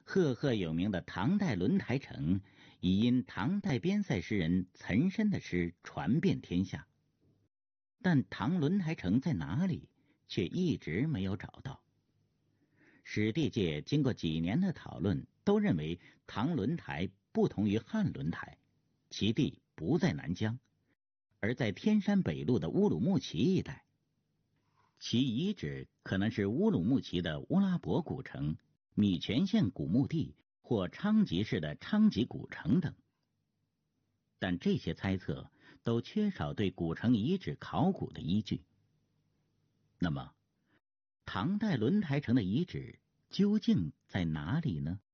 赫赫有名的唐代轮台城，已因唐代边塞诗人岑参的诗传遍天下。但唐轮台城在哪里，却一直没有找到。史地界经过几年的讨论，都认为唐轮台不同于汉轮台，其地不在南疆，而在天山北路的乌鲁木齐一带。其遗址可能是乌鲁木齐的乌拉伯古城、米全县古墓地或昌吉市的昌吉古城等。但这些猜测都缺少对古城遗址考古的依据。那么，唐代轮台城的遗址究竟在哪里呢？